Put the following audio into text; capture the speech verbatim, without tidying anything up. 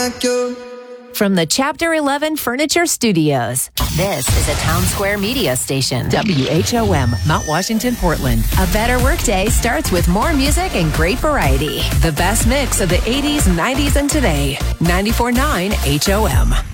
like you. From the Chapter eleven Furniture Studios, this is a Town Square media station. W H O M, Mount Washington, Portland. A better workday starts with more music and great variety. The best mix of the eighties, nineties, and today. ninety-four point nine H O M.